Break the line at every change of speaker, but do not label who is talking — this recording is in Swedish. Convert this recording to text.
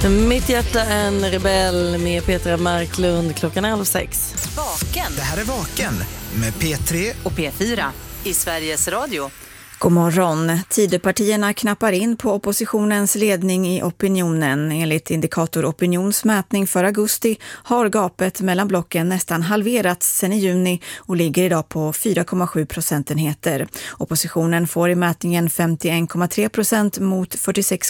Mitt hjärta en rebell med Petra Marklund klockan 6:30.
Vaken.
Det här är Vaken med P3
och P4 i Sveriges Radio.
God morgon. Tidöpartierna knappar in på oppositionens ledning i opinionen. Enligt Indikator opinionsmätning för augusti har gapet mellan blocken nästan halverats sedan i juni och ligger idag på 4,7 procentenheter. Oppositionen får i mätningen 51,3% mot 46,8